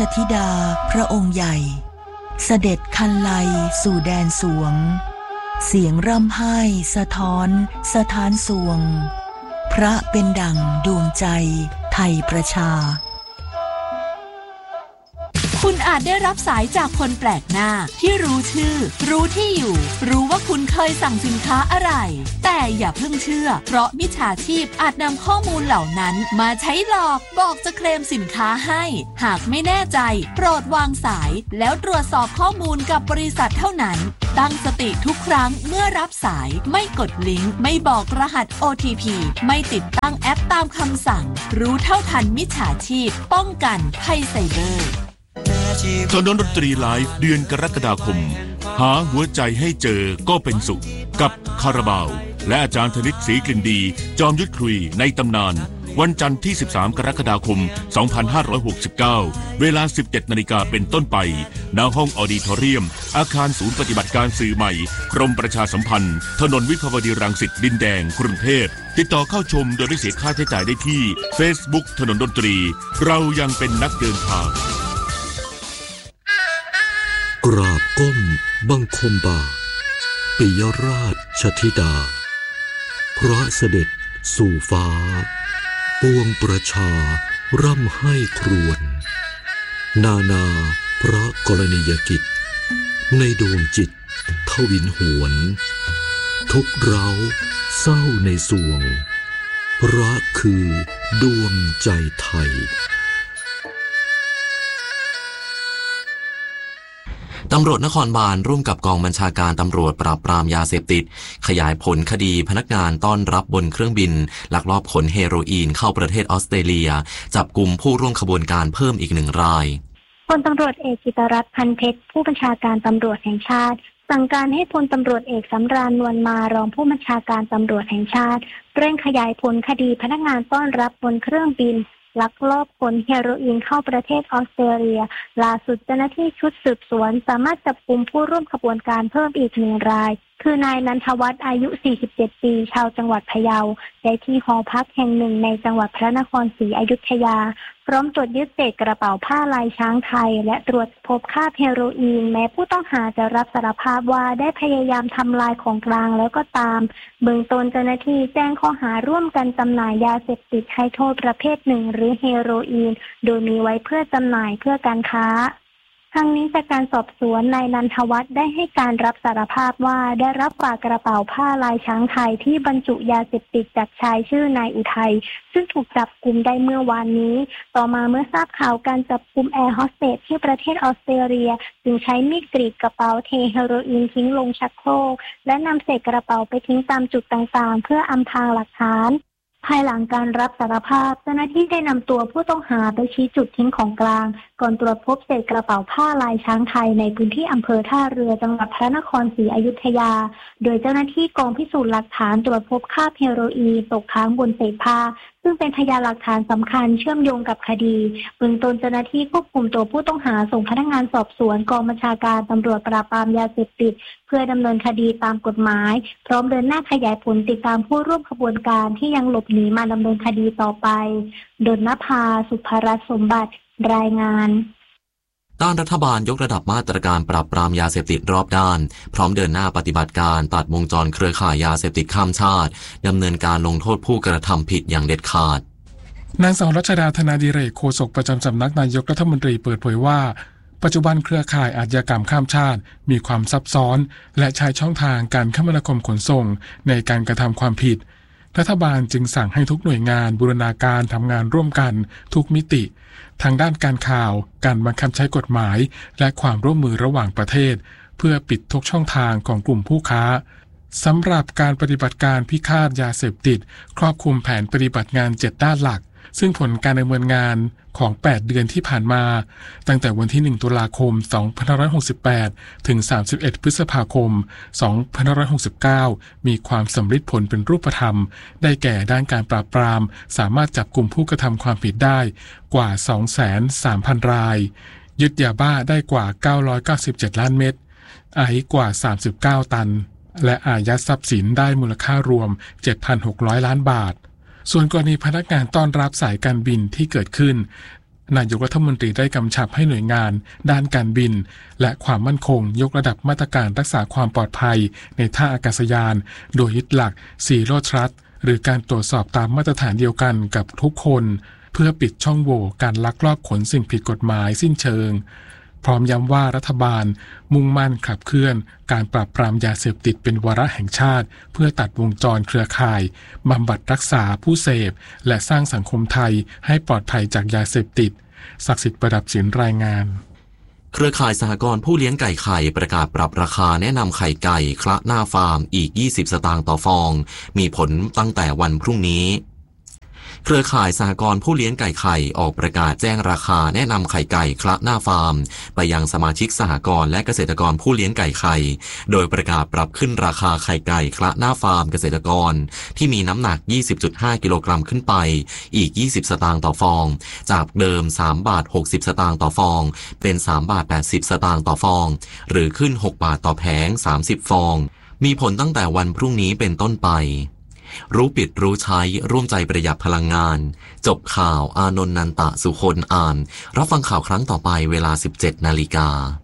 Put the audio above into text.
ธิดาพระองค์ใหญ่เสด็จคันไลสู่แดนสวงเสียงร่ำไห้สะท้อนสถานสวงพระเป็นดั่งดวงใจไทยประชาคุณอาจได้รับสายจากคนแปลกหน้าที่รู้ชื่อรู้ที่อยู่รู้ว่าคุณเคยสั่งสินค้าอะไรแต่อย่าเพิ่งเชื่อเพราะมิจฉาชีพอาจนำข้อมูลเหล่านั้นมาใช้หลอกบอกจะเคลมสินค้าให้หากไม่แน่ใจโปรดวางสายแล้วตรวจสอบข้อมูลกับบริษัทเท่านั้นตั้งสติทุกครั้งเมื่อรับสายไม่กดลิงก์ไม่บอกรหัส OTP ไม่ติดตั้งแอปตามคำสั่งรู้เท่าทันมิจฉาชีพป้องกันภัยไซเบอร์ถนนดนตรีไลฟ์เดือนกรกฎาคมหาหัวใจให้เจอก็เป็นสุขกับคาราบาวและอาจารย์ธนิตศรีกลิ่นดีจอมยุทธคุยในตำนานวันจันทร์ที่13กรกฎาคม2569เวลา 17:00 น.เป็นต้นไปณห้องออดิทอเรียมอาคารศูนย์ปฏิบัติการสื่อใหม่กรมประชาสัมพันธ์ถนนวิภาวดีรังสิตดินแดงกรุงเทพติดต่อเข้าชมโดยไม่เสียค่าใช้จ่ายได้ที่ Facebook ถนนดนตรีเรายังเป็นนักเดินทางกราบก้มบังคมบาทปิยราชธิดาพระเสด็จสู่ฟ้าปวงประชาร่ำให้ครวญนานาพระกรณียกิจในดวงจิตทวินหวนทุกเราเศร้าในสวงพระคือดวงใจไทยตำรวจนครบาลร่วมกับกองบัญชาการตำรวจปราบปรามยาเสพติดขยายผลคดีพนักงานต้อนรับบนเครื่องบินลักลอบขนเฮโรอีนเข้าประเทศออสเตรเลียจับกุมผู้ร่วมขบวนการเพิ่มอีก1 รายพลตำรวจเอกจิตรรัตน์พันเพชรผู้บัญชาการตำรวจแห่งชาติสั่งการให้พลตำรวจเอกสำราญนวลมารองผู้บัญชาการตำรวจแห่งชาติเร่งขยายผลคดีพนักงานต้อนรับบนเครื่องบินลักลอบขนเฮโรอีนเข้าประเทศออสเตรเลียล่าสุดเจ้าหน้าที่ชุดสืบสวนสามารถจับกุมผู้ร่วมขบวนการเพิ่มอีก1 รายคือนายนันทวัฒน์อายุ47ปีชาวจังหวัดพะเยาได้ที่หอพักแห่งหนึ่งในจังหวัดพระนครศรีอยุธยาพร้อมตรวจยึดเศษกระเป๋าผ้าลายช้างไทยและตรวจพบคราบเฮโรอีนแม้ผู้ต้องหาจะรับสารภาพว่าได้พยายามทำลายของกลางแล้วก็ตามเบื้องต้นเจ้าหน้าที่แจ้งข้อหาร่วมกันจำหน่ายยาเสพติดให้โทษประเภท1หรือเฮโรอีนโดยมีไว้เพื่อจำหน่ายเพื่อการค้าทั้งนี้จากการสอบสวนนายนันทวัฒน์ได้ให้การรับสารภาพว่าได้รับฝากกระเป๋าผ้าลายช้างไทยที่บรรจุยาเสพติดจากชายชื่อนายอุทัยซึ่งถูกจับกุมได้เมื่อวานนี้ต่อมาเมื่อทราบข่าวการจับกุมแอร์โฮสเตสที่ประเทศออสเตรเลียจึงใช้มีดกรีดกระเป๋าเทเฮโรอีนทิ้งลงชักโครกและนำเศษกระเป๋าไปทิ้งตามจุดต่างๆเพื่ออำพรางหลักฐานภายหลังการรับสารภาพเจ้าหน้าที่ได้นำตัวผู้ต้องหาไปชี้จุดทิ้งของกลางก่อนตรวจพบเศษกระเป๋าผ้าลายช้างไทยในพื้นที่อำเภอท่าเรือจังหวัดพระนครศรีอยุธยาโดยเจ้าหน้าที่กองพิสูจน์หลักฐานตรวจพบคราบเฮโรอีนตกค้างบนเศษผ้าซึ่งเป็นพยานหลักฐานสำคัญเชื่อมโยงกับคดีเบื้องต้นเจ้าหน้าที่ควบคุมตัวผู้ต้องหาส่งพนักงานสอบสวนกองบัญชาการตำรวจปราบปรามยาเสพติดเพื่อดำเนินคดีตามกฎหมายพร้อมเดินหน้าขยายผลติดตามผู้ร่วมขบวนการที่ยังหลบหนีมาดำเนินคดีต่อไปดลนภาสุภรัตน์สมบัติรายงานด้านรัฐบาลยกระดับมาตรการปราบปรามยาเสพติดรอบด้านพร้อมเดินหน้าปฏิบัติการตัดวงจรเครือข่ายยาเสพติดข้ามชาติดำเนินการลงโทษผู้กระทำผิดอย่างเด็ดขาดนางสาวรัชดาธนาดิเรกโฆษกประจำสำนักนายกรัฐมนตรีเปิดเผยว่าปัจจุบันเครือข่ายอาชญากรรมข้ามชาติมีความซับซ้อนและใช้ช่องทางการคมนาคมขนส่งในการกระทำความผิดรัฐบาลจึงสั่งให้ทุกหน่วยงานบูรณาการทำงานร่วมกันทุกมิติทางด้านการข่าวการบังคับใช้กฎหมายและความร่วมมือระหว่างประเทศเพื่อปิดทุกช่องทางของกลุ่มผู้ค้าสำหรับการปฏิบัติการพิฆาตยาเสพติดครอบคลุมแผนปฏิบัติงาน7 ด้านหลักซึ่งผลการดำเนินงานของ8 เดือนที่ผ่านมาตั้งแต่วันที่1 ตุลาคม 2568 ถึง 31 พฤษภาคม 2569 มีความสำเร็จผลเป็นรูปธรรมได้แก่ด้านการปราบปรามสามารถจับกลุ่มผู้กระทำความผิดได้กว่า 230,000 รายยึดยาบ้าได้กว่า 997 ล้านเม็ดไอซ์กว่า 39 ตันและอายัดทรัพย์สินได้มูลค่ารวม 7,600 ล้านบาทส่วนกรณีพนักงานต้อนรับสายการบินที่เกิดขึ้นนายกรัฐมนตรีได้กำชับให้หน่วยงานด้านการบินและความมั่นคงยกระดับมาตรการรักษาความปลอดภัยในท่าอากาศยานโดยยึดหลักZero Trustหรือการตรวจสอบตามมาตรฐานเดียวกันกับทุกคนเพื่อปิดช่องโหว่การลักลอบขนสิ่งผิดกฎหมายสิ้นเชิงพร้อมย้ำว่ารัฐบาลมุ่งมั่นขับเคลื่อนการปราบปรามยาเสพติดเป็นวาระแห่งชาติเพื่อตัดวงจรเครือข่ายบำบัดรักษาผู้เสพและสร้างสังคมไทยให้ปลอดภัยจากยาเสพติดศักดิ์สิทธิ์ประดับศิลป์รายงานเครือข่ายสหกรณ์ผู้เลี้ยงไก่ไข่ประกาศปรับราคาแนะนำไข่ไก่คละหน้าฟาร์มอีก20 สตางค์ต่อฟองมีผลตั้งแต่วันพรุ่งนี้เครือข่ายสหกรณ์ผู้เลี้ยงไก่ไข่ออกประกาศแจ้งราคาแนะนำไข่ไก่คละหน้าฟาร์มไปยังสมาชิกสหกรณ์และเกษตรกรผู้เลี้ยงไก่ไข่โดยประกาศปรับขึ้นราคาไข่ไก่คละหน้าฟาร์มเกษตรกรที่มีน้ำหนัก 20.5 กิโลกรัมขึ้นไปอีก20 สตางค์ต่อฟองจากเดิม3 บาท 60 สตางค์ต่อฟองเป็น3 บาท 80 สตางค์ต่อฟองหรือขึ้น6 บาทต่อแผง30 ฟองมีผลตั้งแต่วันพรุ่งนี้เป็นต้นไปรู้ปิดรู้ใช้ร่วมใจประหยัดพลังงานจบข่าวอานนท์ นันตะ สุคนอ่านรับฟังข่าวครั้งต่อไปเวลา 17 นาฬิกา